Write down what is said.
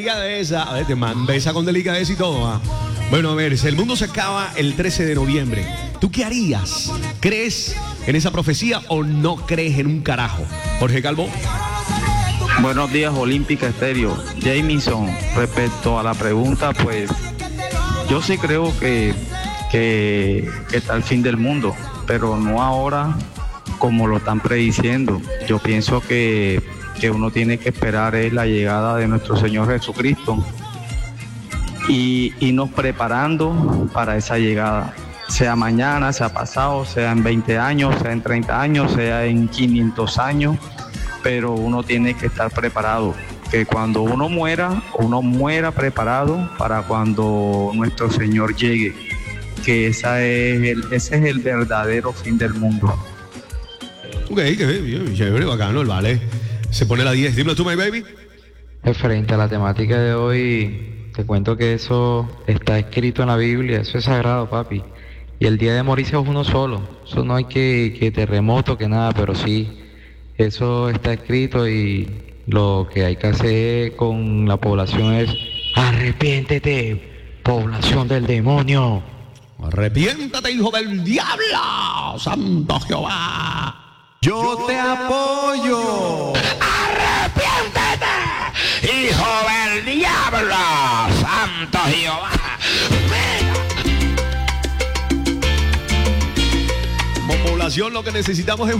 delicadeza. A ver, te besa con delicadeza y todo. ¿Ah? Bueno, a ver, si el mundo se acaba el 13 de noviembre, ¿tú qué harías? ¿Crees en esa profecía o no crees en un carajo? Jorge Calvo. Buenos días, Olímpica Estéreo. Jamison, respecto a la pregunta, pues yo sí creo que está el fin del mundo, pero no ahora como lo están prediciendo. Yo pienso que uno tiene que esperar es la llegada de nuestro Señor Jesucristo y irnos preparando para esa llegada, sea mañana, sea pasado, sea en 20 años, sea en 30 años, sea en 500 años, pero uno tiene que estar preparado, que cuando uno muera preparado para cuando nuestro Señor llegue, que ese es el verdadero fin del mundo. Ok, qué chévere, bacano, el vale. Se pone la 10. Dímelo tú, my baby. Referente a la temática de hoy, te cuento que eso está escrito en la Biblia, eso es sagrado, papi. Y el día de morirse es uno solo. Eso no hay que terremoto, que nada, pero sí, eso está escrito y lo que hay que hacer con la población es arrepiéntete, población del demonio. Arrepiéntate, hijo del diablo, santo Jehová. Yo te apoyo. ¡Arrepiéntete, hijo del diablo, santo Jehová! Como población lo que necesitamos es